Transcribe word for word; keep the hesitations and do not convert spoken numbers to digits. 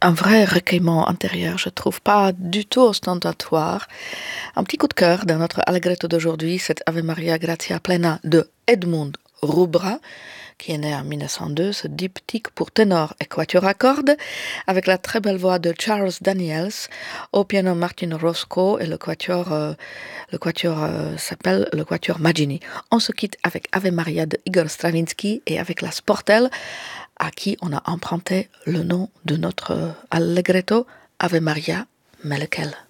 un vrai recueillement intérieur, je trouve pas du tout ostentatoire. Un petit coup de cœur dans notre Allegretto d'aujourd'hui, c'est Ave Maria Grazia Plena de Edmund Rubra, qui est né en mille neuf cent deux, ce diptyque pour ténor et quatuor à cordes, avec la très belle voix de Charles Daniels, au piano Martin Roscoe et le quatuor, euh, le quatuor euh, s'appelle le quatuor Magini. On se quitte avec Ave Maria de Igor Stravinsky et avec la Sportel, à qui on a emprunté le nom de notre Allegretto, Ave Maria, mais lequel?